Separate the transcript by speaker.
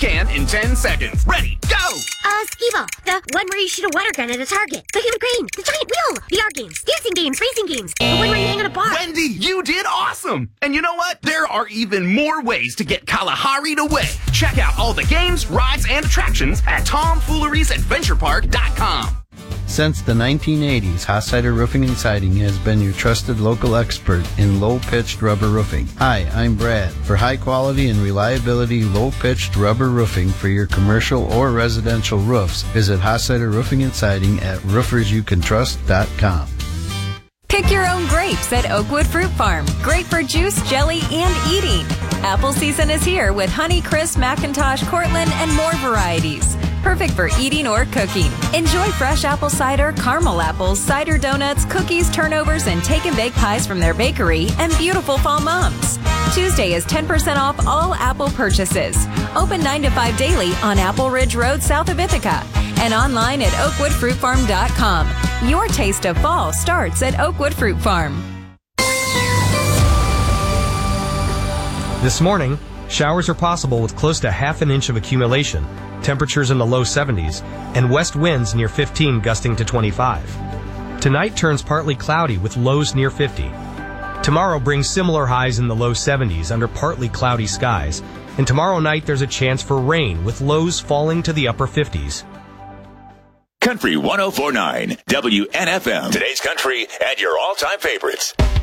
Speaker 1: can in 10 seconds. Ready, go!
Speaker 2: Skee-Ball, the one where you shoot a water gun at a target, the human crane, the giant wheel, the art games, dancing games, racing games, the one where you hang on a bar.
Speaker 1: Wendy, you did awesome! And you know what? There are even more ways to get Kalahari'd away. Check out all the games, rides, and attractions at TomFoolerie'sAdventurePark.com.
Speaker 3: Since the 1980s, Hochseider Roofing and Siding has been your trusted local expert in low-pitched rubber roofing. Hi, I'm Brad. For high quality and reliability low-pitched rubber roofing for your commercial or residential roofs, visit Hochseider Roofing and Siding at roofersyoucantrust.com.
Speaker 4: Pick your own grapes at Oakwood Fruit Farm. Great for juice, jelly, and eating. Apple season is here with Honeycrisp, McIntosh, Cortland, and more varieties. Perfect for eating or cooking. Enjoy fresh apple cider, caramel apples, cider donuts, cookies, turnovers, and take-and-bake pies from their bakery, and beautiful fall mums. Tuesday is 10% off all Apple purchases. Open 9 to 5 daily on Apple Ridge Road south of Ithaca. And online at oakwoodfruitfarm.com. Your taste of fall starts at Oakwood Fruit Farm.
Speaker 5: This morning, showers are possible with close to half an inch of accumulation, temperatures in the low 70s, and west winds near 15 gusting to 25. Tonight turns partly cloudy with lows near 50. Tomorrow brings similar highs in the low 70s under partly cloudy skies, and tomorrow night there's a chance for rain with lows falling to the upper 50s.
Speaker 6: Country 104.9 WNFM. Today's country and your all-time favorites.